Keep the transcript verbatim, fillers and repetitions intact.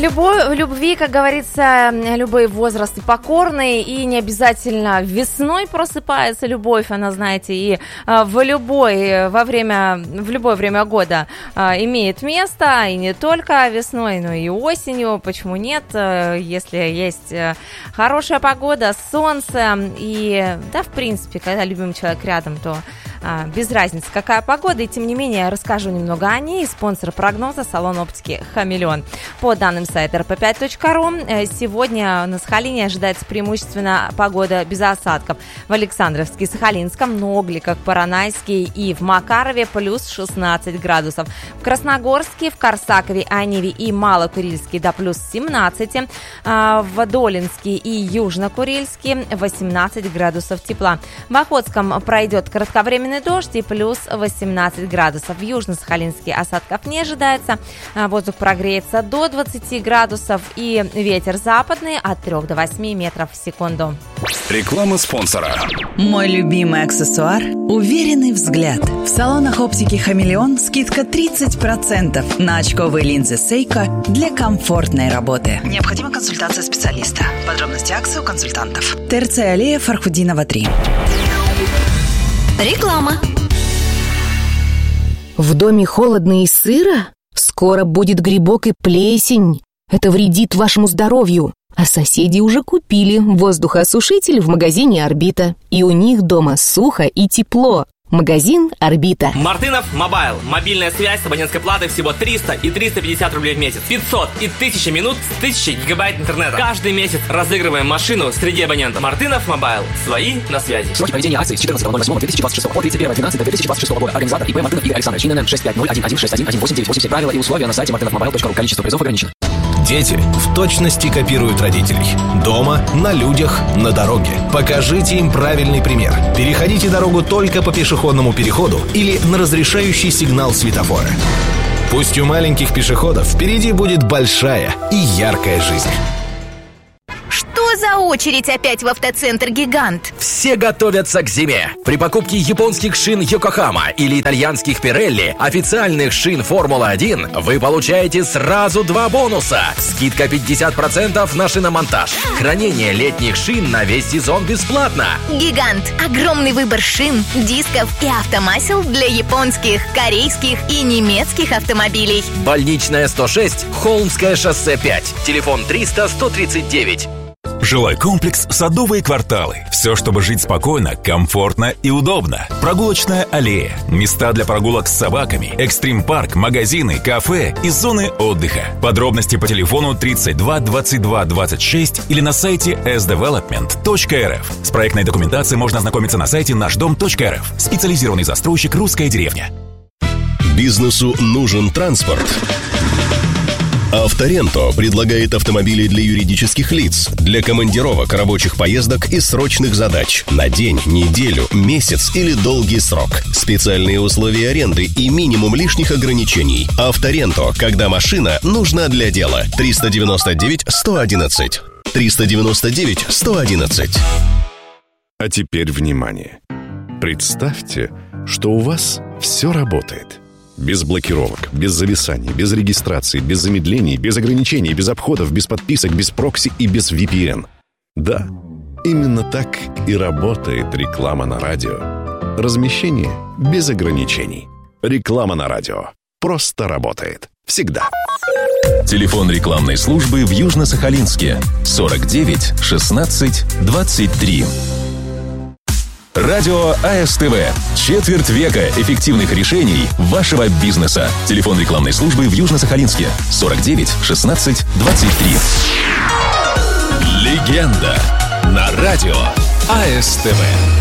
Любовь, в любви, как говорится, любые возрасты покорны, и не обязательно весной просыпается любовь, она, знаете, и в любой, во время, в любое время года имеет место, и не только весной, но и осенью, почему нет, если есть хорошая погода, солнце, и, да, в принципе, когда любимый человек рядом, то без разницы, какая погода, и тем не менее я расскажу немного о ней. Спонсор прогноза — салон оптики «Хамелеон». По данным сайта эр пэ пять точка ру, сегодня на Сахалине ожидается преимущественно погода без осадков. В Александровске, Сахалинском, Ногликах, Поронайске и в Макарове плюс шестнадцать градусов. В Красногорске, в Корсакове, Аниве и Малокурильске до плюс семнадцать. В Долинске и Южно-Курильске восемнадцать градусов тепла. В Охотском пройдет кратковременный дождь и плюс восемнадцать градусов. В Южно-Сахалинске осадков не ожидается. Воздух прогреется до двадцати градусов и ветер западный от трёх до восьми метров в секунду. Реклама спонсора. Мой любимый аксессуар – уверенный взгляд. В салонах оптики «Хамелеон» скидка тридцать процентов на очковые линзы Сейко для комфортной работы. Необходима консультация специалиста. Подробности акции у консультантов. ТРЦ аллея Фархудинова, три. Реклама. В доме холодно и сыро? Скоро будет грибок и плесень. Это вредит вашему здоровью. А соседи уже купили воздухоосушитель в магазине «Орбита». И у них дома сухо и тепло. Магазин «Орбита». Мартынов Мобайл. Мобильная связь с абонентской платой всего триста и триста пятьдесят рублей в месяц. пятьсот и тысяча минут с тысячей гигабайт интернета. Каждый месяц разыгрываем машину среди абонентов. Мартынов Мобайл. Свои на связи. Сроки проведения акции с четырнадцатого ноль восьмого две тысячи двадцать шестого по тридцать первое двенадцатое две тысячи двадцать шестого года. Организатор ИП Мартынов Игорь Александрович. ИНН шесть пять ноль один один шесть один один восемь девять восемь. Правила и условия на сайте мартынов мобайл точка ру. Количество призов ограничено. Дети в точности копируют родителей. Дома, на людях, на дороге. Покажите им правильный пример. Переходите дорогу только по пешеходному переходу или на разрешающий сигнал светофора. Пусть у маленьких пешеходов впереди будет большая и яркая жизнь. Что за очередь опять в автоцентр «Гигант»? Все готовятся к зиме. При покупке японских шин Йокохама или итальянских Пирелли, официальных шин Формула один, вы получаете сразу два бонуса. Скидка пятьдесят процентов на шиномонтаж. Хранение летних шин на весь сезон бесплатно. «Гигант» – огромный выбор шин, дисков и автомасел для японских, корейских и немецких автомобилей. Больничная сто шесть, Холмское шоссе пять. Телефон триста сто тридцать девять. Жилой комплекс «Садовые кварталы». Все, чтобы жить спокойно, комфортно и удобно. Прогулочная аллея, места для прогулок с собаками, экстрим-парк, магазины, кафе и зоны отдыха. Подробности по телефону тридцать два двадцать два двадцать шесть или на сайте эс девелопмент точка эр эф. С проектной документацией можно ознакомиться на сайте наш дом точка эр эф. Специализированный застройщик «Русская деревня». Бизнесу нужен транспорт. Авторенто предлагает автомобили для юридических лиц, для командировок, рабочих поездок и срочных задач на день, неделю, месяц или долгий срок. Специальные условия аренды и минимум лишних ограничений. Авторенто, когда машина нужна для дела. триста девяносто девять сто одиннадцать. триста девяносто девять сто одиннадцать. А теперь внимание. Представьте, что у вас все работает. Без блокировок, без зависаний, без регистрации, без замедлений, без ограничений, без обходов, без подписок, без прокси и без ви пи эн. Да, именно так и работает реклама на радио. Размещение без ограничений. Реклама на радио. Просто работает. Всегда. Телефон рекламной службы в Южно-Сахалинске сорок девять шестнадцать двадцать три. Радио а эс тэ вэ. Четверть века эффективных решений вашего бизнеса. Телефон рекламной службы в Южно-Сахалинске сорок девять шестнадцать двадцать три. Легенда на радио а эс тэ вэ.